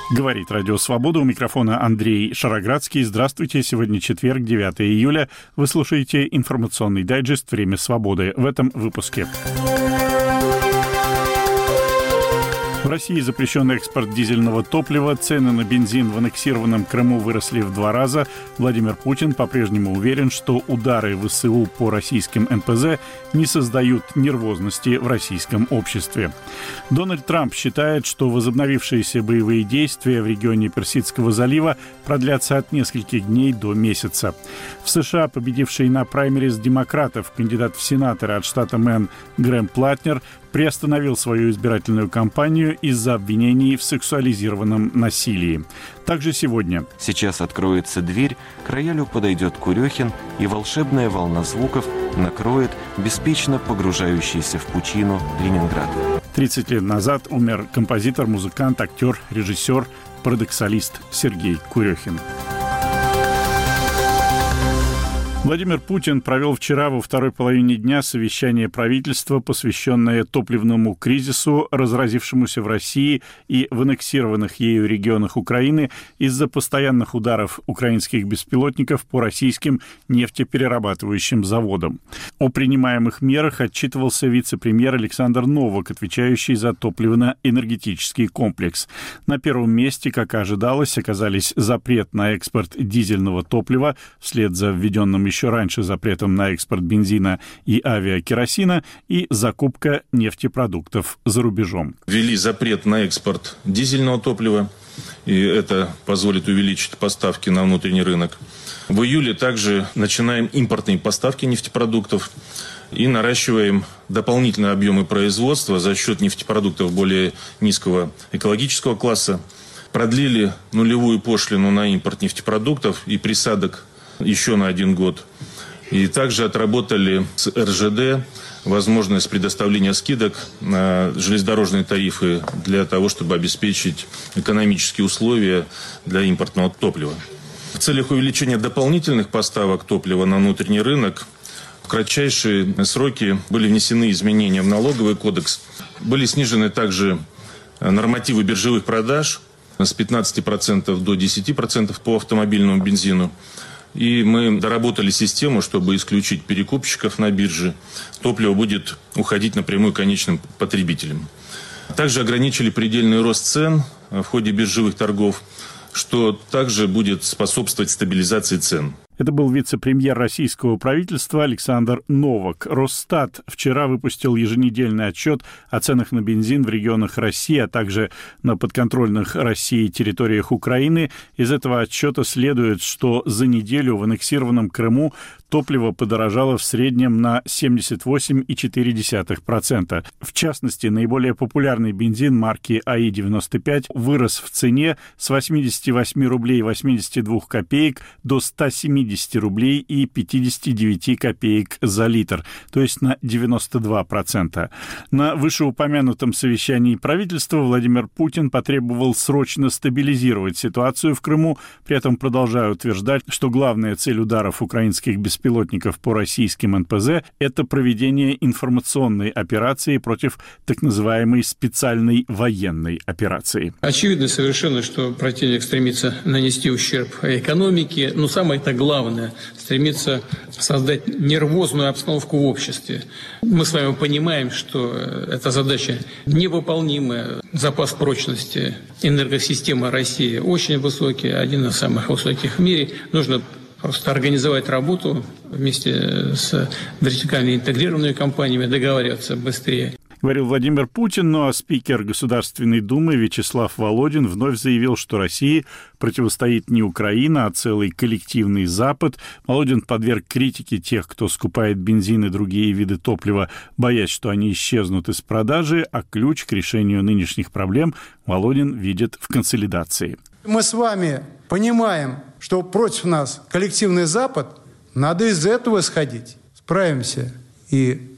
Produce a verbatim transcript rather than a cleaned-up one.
Говорит Радио Свобода. У микрофона Андрей Шароградский. Здравствуйте. Сегодня четверг, девятое июля. Вы слушаете информационный дайджест «Время свободы». В этом выпуске. В России запрещен экспорт дизельного топлива, цены на бензин в аннексированном Крыму выросли в два раза. Владимир Путин по-прежнему уверен, что удары ВСУ по российским эн пэ зэ не создают нервозности в российском обществе. Дональд Трамп считает, что возобновившиеся боевые действия в регионе Персидского залива продлятся от нескольких дней до месяца. В США победивший на праймериз демократов кандидат в сенаторы от штата Мэн Грэм Платнер приостановил свою избирательную кампанию из-за обвинений в сексуализированном насилии. Также сегодня. Сейчас откроется дверь, к роялю подойдет Курехин, и волшебная волна звуков накроет беспечно погружающийся в пучину Ленинград. тридцать лет назад умер композитор, музыкант, актер, режиссер, парадоксалист Сергей Курехин. Владимир Путин провел вчера во второй половине дня совещание правительства, посвященное топливному кризису, разразившемуся в России и в аннексированных ею регионах Украины из-за постоянных ударов украинских беспилотников по российским нефтеперерабатывающим заводам. О принимаемых мерах отчитывался вице-премьер Александр Новак, отвечающий за топливно-энергетический комплекс. На первом месте, как и ожидалось, оказались запрет на экспорт дизельного топлива вслед за введенным еще еще раньше запретом на экспорт бензина и авиакеросина и закупка нефтепродуктов за рубежом. Ввели запрет на экспорт дизельного топлива, и это позволит увеличить поставки на внутренний рынок. В июле также начинаем импортные поставки нефтепродуктов и наращиваем дополнительные объемы производства за счет нефтепродуктов более низкого экологического класса. Продлили нулевую пошлину на импорт нефтепродуктов и присадок еще на один год. И также отработали с эр жэ дэ возможность предоставления скидок на железнодорожные тарифы для того, чтобы обеспечить экономические условия для импортного топлива. В целях увеличения дополнительных поставок топлива на внутренний рынок в кратчайшие сроки были внесены изменения в налоговый кодекс. Были снижены также нормативы биржевых продаж с пятнадцати процентов до десяти процентов по автомобильному бензину. И мы доработали систему, чтобы исключить перекупщиков на бирже. Топливо будет уходить напрямую конечным потребителям. Также ограничили предельный рост цен в ходе биржевых торгов, что также будет способствовать стабилизации цен. Это был вице-премьер российского правительства Александр Новак. Росстат вчера выпустил еженедельный отчет о ценах на бензин в регионах России, а также на подконтрольных России территориях Украины. Из этого отчета следует, что за неделю в аннексированном Крыму топливо подорожало в среднем на семьдесят восемь целых четыре десятых процента. В частности, наиболее популярный бензин марки а и девяносто пять вырос в цене с восьмидесяти восьми рублей восьмидесяти двух копеек до ста семидесяти рублей и пятидесяти девяти копеек за литр, то есть на девяносто два процента. На вышеупомянутом совещании правительства Владимир Путин потребовал срочно стабилизировать ситуацию в Крыму, при этом продолжая утверждать, что главная цель ударов украинских беспилотников по российским эн пэ зэ – это проведение информационной операции против так называемой специальной военной операции. Очевидно совершенно, что противник стремится нанести ущерб экономике, но самое-то главное Главное – стремится создать нервозную обстановку в обществе. Мы с вами понимаем, что эта задача невыполнимая. Запас прочности энергосистемы России очень высокий, один из самых высоких в мире. Нужно просто организовать работу вместе с вертикально интегрированными компаниями, договариваться быстрее. Говорил Владимир Путин, ну а спикер Государственной Думы Вячеслав Володин вновь заявил, что России противостоит не Украина, а целый коллективный Запад. Володин подверг критике тех, кто скупает бензин и другие виды топлива, боясь, что они исчезнут из продажи, а ключ к решению нынешних проблем Володин видит в консолидации. Мы с вами понимаем, что против нас коллективный Запад, надо из этого исходить. Справимся и